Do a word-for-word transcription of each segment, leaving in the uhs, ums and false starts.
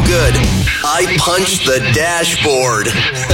good, I punched the dashboard.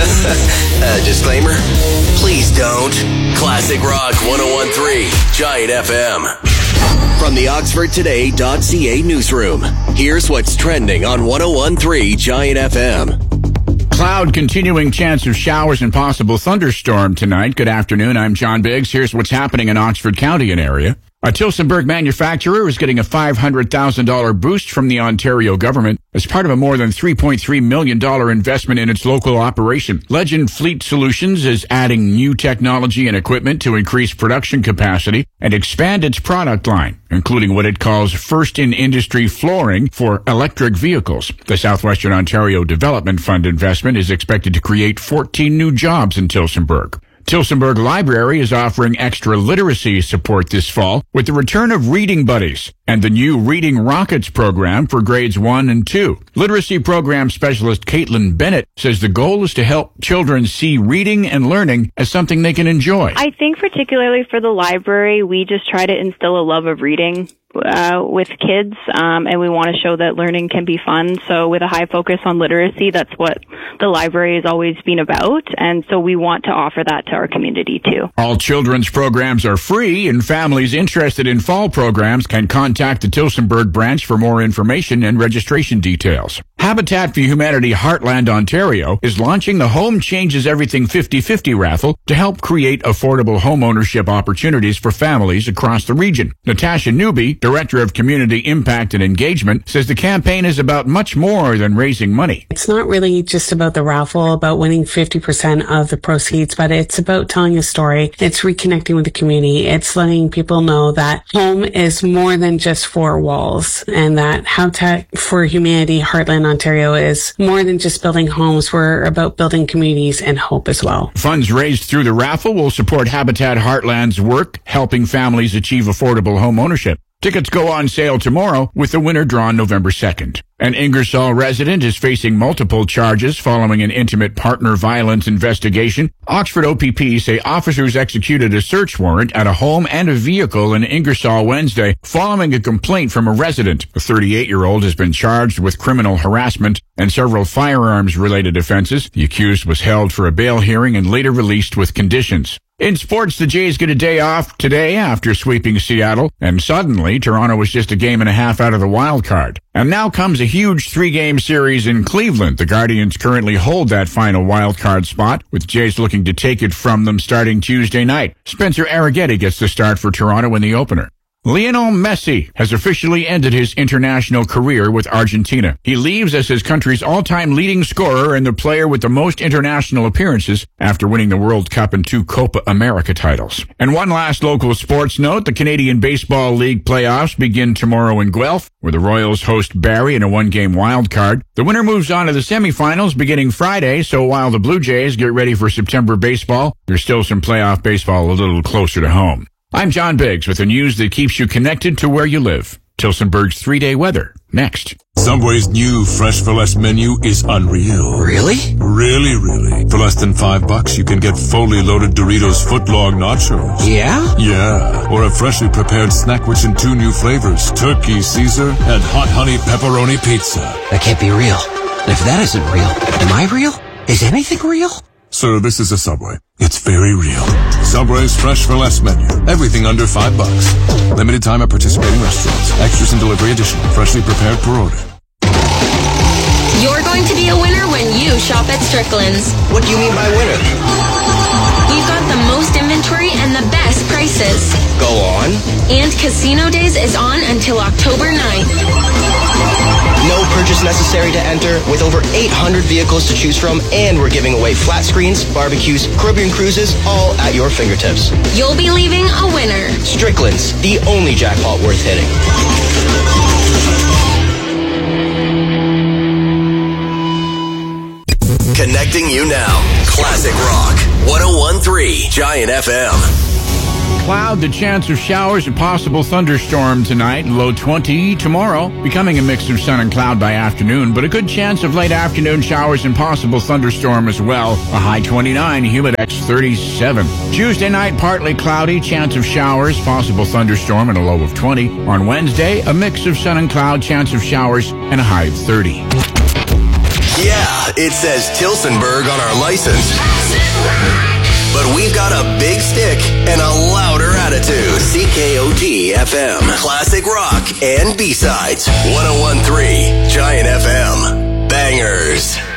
uh, disclaimer? Please don't. Classic Rock one oh one point three, Giant F M. From the Oxford Today dot C A newsroom, here's what's trending on one oh one point three Giant F M. Cloud, continuing chance of showers and possible thunderstorm tonight. Good afternoon, I'm John Biggs. Here's what's happening in Oxford County and area. A Tillsonburg manufacturer is getting a five hundred thousand dollars boost from the Ontario government as part of a more than three point three million dollars investment in its local operation. Legend Fleet Solutions is adding new technology and equipment to increase production capacity and expand its product line, including what it calls first-in-industry flooring for electric vehicles. The Southwestern Ontario Development Fund investment is expected to create fourteen new jobs in Tillsonburg. Tillsonburg Library is offering extra literacy support this fall with the return of Reading Buddies and the new Reading Rockets program for grades one and two. Literacy program specialist Caitlin Bennett says the goal is to help children see reading and learning as something they can enjoy. I think particularly for the library, we just try to instill a love of reading Uh, with kids, um, and we want to show that learning can be fun. So with a high focus on literacy, that's what the library has always been about, and so we want to offer that to our community too. All children's programs are free, and families interested in fall programs can contact the Tillsonburg branch for more information and registration details. Habitat for Humanity Heartland Ontario is launching the Home Changes Everything fifty-fifty raffle to help create affordable home ownership opportunities for families across the region. Natasha Newby, Director of Community Impact and Engagement, says the campaign is about much more than raising money. It's not really just about the raffle, about winning fifty percent of the proceeds, but it's about telling a story. It's reconnecting with the community. It's letting people know that home is more than just four walls, and that Habitat for Humanity Heartland Ontario is more than just building homes. We're about building communities and hope as well. Funds raised through the raffle will support Habitat Heartland's work, helping families achieve affordable home ownership. Tickets go on sale tomorrow, with the winner drawn November second. An Ingersoll resident is facing multiple charges following an intimate partner violence investigation. Oxford O P P say officers executed a search warrant at a home and a vehicle in Ingersoll Wednesday following a complaint from a resident. The thirty-eight-year-old has been charged with criminal harassment and several firearms-related offenses. The accused was held for a bail hearing and later released with conditions. In sports, the Jays get a day off today after sweeping Seattle, and suddenly Toronto was just a game and a half out of the wild card. And now comes a huge three-game series in Cleveland. The Guardians currently hold that final wild card spot, with Jays looking to take it from them starting Tuesday night. Spencer Arrighetti gets the start for Toronto in the opener. Lionel Messi has officially ended his international career with Argentina. He leaves as his country's all-time leading scorer and the player with the most international appearances after winning the World Cup and two Copa America titles. And one last local sports note, the Canadian Baseball League playoffs begin tomorrow in Guelph, where the Royals host Barrie in a one-game wild card. The winner moves on to the semifinals beginning Friday, so while the Blue Jays get ready for September baseball, there's still some playoff baseball a little closer to home. I'm John Biggs with the news that keeps you connected to where you live. Tillsonburg's three-day weather, next. Subway's new Fresh for Less menu is unreal. Really? Really, really. For less than five bucks, you can get fully loaded Doritos footlong nachos. Yeah? Yeah. Or a freshly prepared Snackwich in two new flavors, Turkey Caesar and Hot Honey Pepperoni Pizza. That can't be real. If that isn't real, am I real? Is anything real? Sir, this is a Subway. It's very real. Subway's Fresh for Less menu. Everything under five bucks. Limited time at participating restaurants. Extras and delivery additional. Freshly prepared per order. You're going to be a winner when you shop at Strickland's. What do you mean by winner? We've got the most inventory and the best prices. Go on. And Casino Days is on until October ninth. No purchase necessary to enter, with over eight hundred vehicles to choose from, and we're giving away flat screens, barbecues, Caribbean cruises, all at your fingertips. You'll be leaving a winner. Strickland's, the only jackpot worth hitting. Connecting you now. Classic Rock. one oh one point three Giant F M. Cloud, the chance of showers and possible thunderstorm tonight, low twenty tomorrow, becoming a mix of sun and cloud by afternoon, but a good chance of late afternoon showers and possible thunderstorm as well. A high twenty-nine, Humidex thirty-seven. Tuesday night, partly cloudy, chance of showers, possible thunderstorm, and a low of twenty. On Wednesday, a mix of sun and cloud, chance of showers, and a high of thirty. Yeah, it says Tilsonburg on our license. But we've got a big stick and a louder attitude. C K O T F M. Classic rock and B-sides. one oh one point three Giant F M. Bangers.